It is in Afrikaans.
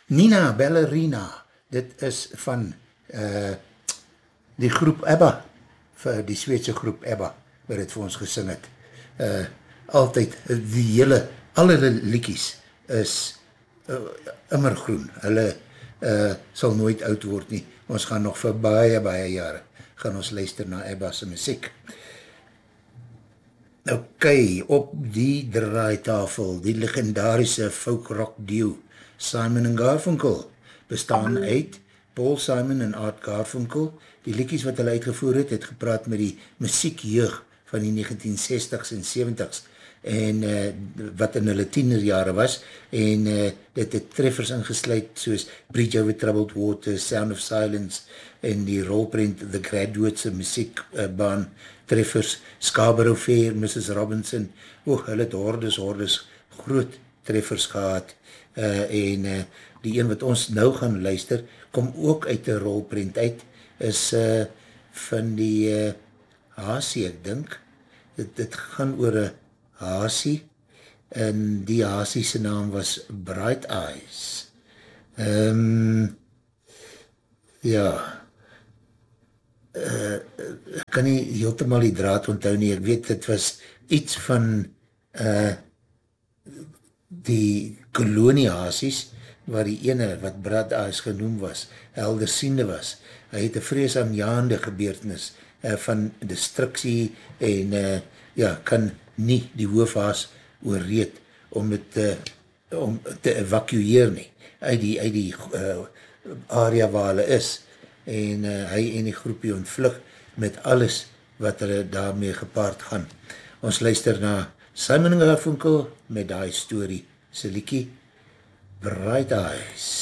Nina Ballerina, dit is van die groep ABBA, vir die Sweedse groep ABBA, wat het vir ons gesing het. Altyd, die hele, al hulle liedjies is immergroen. Hulle sal nooit oud word nie. Ons gaan nog vir baie, baie jare gaan ons luister na ABBA's muziek. Ok, op die draaitafel, die legendarische folk rock duo Simon en Garfunkel bestaan uit Paul Simon en Art Garfunkel. Die liedjies wat hulle uitgevoer het gepraat met die muziekjeug van die 1960s en 70s en wat in hulle tienerjare was en dit het treffers ingesluit soos Bridge Over Troubled Water, Sound of Silence en die rolprint The Graduates muziekbaan treffers, Scarborough Fair, Mrs. Robinson, hulle het hordes groot treffers gehad en die een wat ons nou gaan luister, kom ook uit die rolprint uit, is van die Hasie, ek dink, dit gaan oor een Hasie, en die Hasie sy naam was Bright Eyes. Ja, ek kan nie heeltemal die draad onthou nie, ek weet, dit was iets van die kolonie Hasies, waar die ene wat Bright Eyes genoem was, heldersiende was. Hy het een vreesaanjaande gebeurtenis van destructie en kan nie die hoofhaas oorreed om te evacueer nie, uit die area waar hulle is, en hy en die groepie ontvlug met alles wat hulle daarmee gepaard gaan. Ons luister na Simon & Garfunkel met die story, sy liekie Bright Eyes.